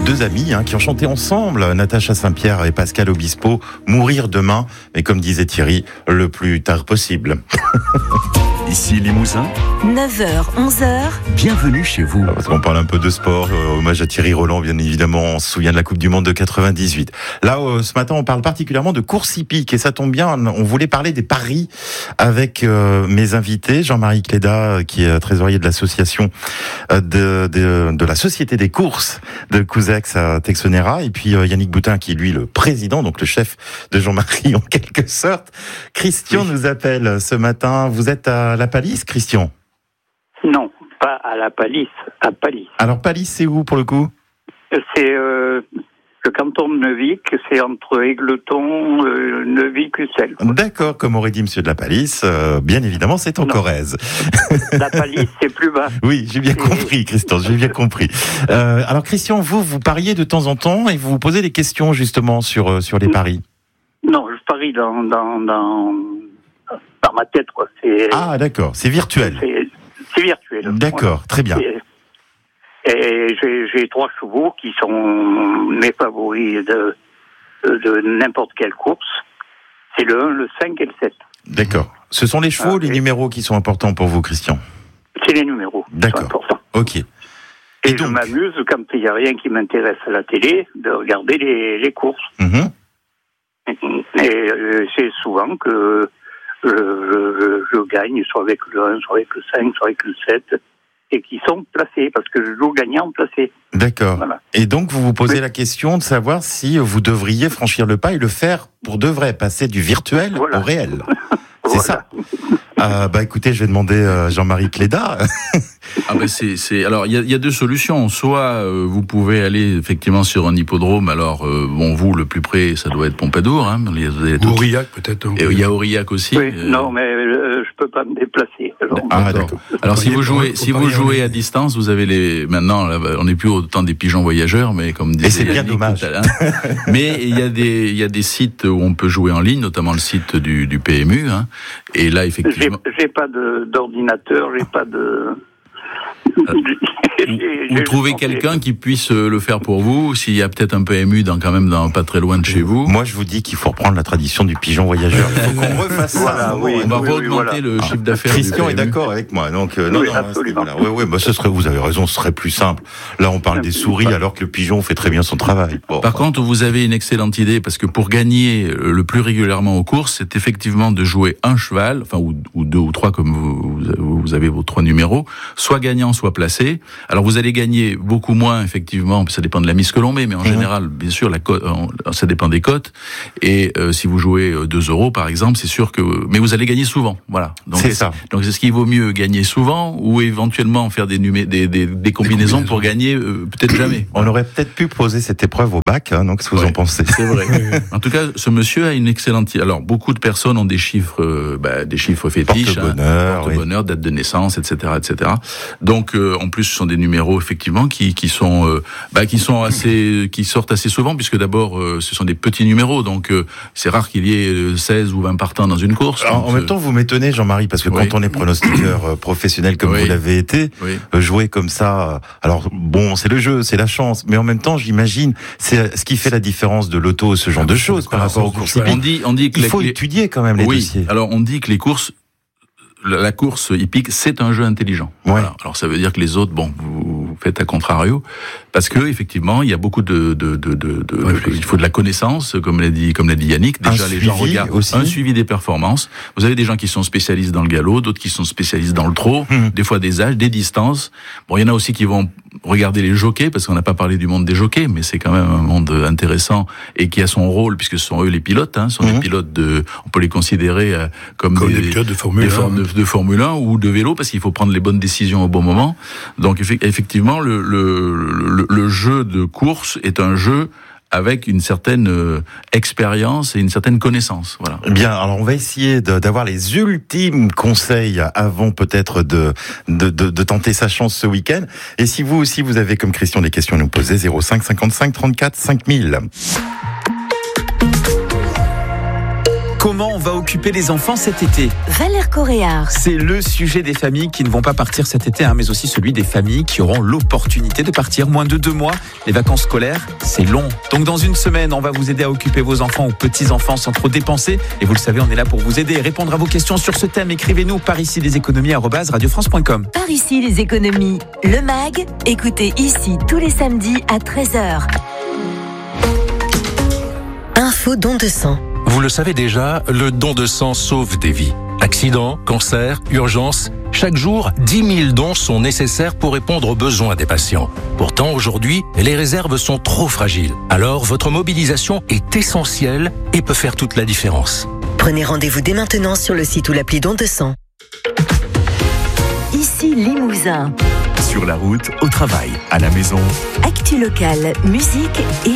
deux amis qui ont chanté ensemble, Natacha Saint-Pierre et Pascal Obispo, Mourir demain, mais comme disait Thierry, le plus tard possible. Ici Limousin, 9h, 11h. bienvenue chez vous. Parce qu'on parle un peu de sport, hommage à Thierry Roland, bien évidemment, on se souvient de la Coupe du Monde de 98. Là, ce matin, on parle particulièrement de course hippique, et ça tombe bien, on voulait parler des paris avec mes invités, Jean-Marie Cléda, qui est trésorier de l'association de la Société des courses de Couzex à Texonera, et puis Yannick Boutin, qui est lui le président, donc le chef de Jean-Marie en quelque sorte. Christian nous appelle ce matin, vous êtes à la Palisse, Christian? Non, pas à la Palisse, à Palisse. Alors Palisse, c'est où pour le coup? C'est le canton de Neuvik, c'est entre Égletons, Neuvik, Ussel. D'accord, comme aurait dit monsieur de la Palisse, bien évidemment, c'est en Corrèze. La Palisse, c'est plus bas. Oui, j'ai bien compris, Christian, j'ai bien compris. Alors Christian, vous pariez de temps en temps et vous vous posez des questions justement sur les paris? Non, je parie dans ma tête, quoi. Ah, d'accord, c'est virtuel. C'est virtuel. D'accord, très bien. Et j'ai 3 chevaux qui sont mes favoris de n'importe quelle course. C'est le 1, le 5 et le 7. D'accord. Ce sont les chevaux, les numéros qui sont importants pour vous, Christian? C'est les numéros. D'accord. Qui sont importants. Ok. Et donc, je m'amuse, quand il n'y a rien qui m'intéresse à la télé, de regarder les courses. Mhm. Et c'est souvent que je gagne, soit avec le 1, soit avec le 5, soit avec le 7, et qui sont placés, parce que je joue gagnant placé. D'accord. Voilà. Et donc, vous vous posez la question de savoir si vous devriez franchir le pas et le faire pour de vrai, passer du virtuel au réel. C'est ça. Écoutez, je vais demander Jean-Marie Cléda. Alors, il y a 2 solutions. Soit vous pouvez aller effectivement sur un hippodrome. Alors, vous, le plus près, ça doit être Pompadour. Ou Aurillac, peut-être. Et il y a Aurillac aussi. Oui, non, mais je peux pas me déplacer. D'accord. Alors, si vous jouez à distance, vous avez maintenant, là, on n'est plus au temps des pigeons voyageurs, mais comme disait. Et c'est bien dommage. Mais il y a des sites où on peut jouer en ligne, notamment le site du PMU. Et là, effectivement. J'ai pas d'ordinateur, j'ai pas de. Vous trouvez quelqu'un qui puisse le faire pour vous, s'il y a peut-être un PMU pas très loin de chez vous. Moi, je vous dis qu'il faut reprendre la tradition du pigeon voyageur. Il faut qu'on refasse ça. On va augmenter le chiffre d'affaires. Christian est d'accord avec moi. Donc, absolument. Vous avez raison, ce serait plus simple. Là, on parle des souris, alors que le pigeon fait très bien son travail. Par contre, vous avez une excellente idée, parce que pour gagner le plus régulièrement aux courses, c'est effectivement de jouer un cheval, ou 2 ou 3, comme vous avez vos 3 numéros, soit gagnant, soit placé. Alors vous allez gagner beaucoup moins, effectivement, ça dépend de la mise que l'on met, mais en général, bien sûr, la cote, ça dépend des cotes. Et si vous jouez 2 € par exemple, c'est sûr que, mais vous allez gagner souvent, voilà. Donc c'est ça. Donc est-ce qu'il vaut mieux gagner souvent ou éventuellement faire des combinaisons pour gagner peut-être jamais. On aurait peut-être pu poser cette épreuve au bac, donc qu'est-ce que vous en pensez? C'est vrai. En tout cas, ce monsieur a une excellente. Alors beaucoup de personnes ont des chiffres fétiches, porte-bonheur, date de naissance, etc., etc. Donc en plus, ce sont des numéros effectivement qui sortent assez souvent, puisque d'abord ce sont des petits numéros, donc c'est rare qu'il y ait 16 ou 20 partants dans une course. Alors, en même temps, vous m'étonnez, Jean-Marie, parce que quand on est pronostiqueur professionnel comme vous l'avez été, jouer comme ça, alors bon, c'est le jeu, c'est la chance, mais en même temps, j'imagine, c'est ce qui fait la différence de l'auto, ce genre de choses par rapport aux courses hippiques. On dit que il faut étudier quand même les dossiers. Alors on dit que les courses, la course hippique, c'est un jeu intelligent. Ouais. Voilà. Alors ça veut dire que les autres, vous faites à contrario, parce que effectivement, il y a beaucoup il faut de la connaissance, comme l'a dit Yannick. Déjà, les gens regardent aussi. Un suivi des performances. Vous avez des gens qui sont spécialistes dans le galop, d'autres qui sont spécialistes dans le trot, des fois des âges, des distances. Bon, il y en a aussi qui vont regarder les jockeys, parce qu'on n'a pas parlé du monde des jockeys, mais c'est quand même un monde intéressant et qui a son rôle, puisque ce sont eux les pilotes. Ce sont des pilotes on peut les considérer comme des pilotes de Formule 1. De Formule 1 ou de vélo, parce qu'il faut prendre les bonnes décisions au bon moment. Donc effectivement, le jeu de course est un jeu avec une certaine expérience et une certaine connaissance. Voilà. Bien, alors on va essayer d'avoir les ultimes conseils avant peut-être de tenter sa chance ce week-end. Et si vous aussi vous avez comme Christian des questions à nous poser, 05 55 34 5000. Comment on va au occuper les enfants cet été? Valère Coréard. C'est le sujet des familles qui ne vont pas partir cet été, mais aussi celui des familles qui auront l'opportunité de partir moins de 2 mois. Les vacances scolaires, c'est long. Donc dans une semaine, on va vous aider à occuper vos enfants ou petits-enfants sans trop dépenser. Et vous le savez, on est là pour vous aider et répondre à vos questions sur ce thème. Écrivez-nous par ici les économies @radiofrance.com. Par ici les économies. Le MAG, écoutez ici tous les samedis à 13h. Info don de sang. Vous le savez déjà, le don de sang sauve des vies. Accidents, cancers, urgences, chaque jour, 10 000 dons sont nécessaires pour répondre aux besoins des patients. Pourtant, aujourd'hui, les réserves sont trop fragiles. Alors, votre mobilisation est essentielle et peut faire toute la différence. Prenez rendez-vous dès maintenant sur le site ou l'appli don de sang. Ici Limousin. Sur la route, au travail, à la maison. Actu locale, musique et